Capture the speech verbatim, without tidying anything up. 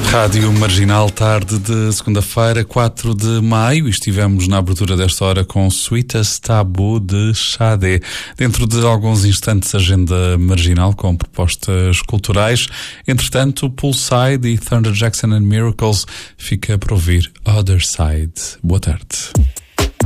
Rádio Marginal, tarde de segunda-feira, quatro de maio, e estivemos na abertura desta hora com Sweetest Taboo de Xadé. Dentro de alguns instantes, agenda marginal com propostas culturais. Entretanto, Poolside e Thunder Jackson and Miracles fica para ouvir Other Side. Boa tarde.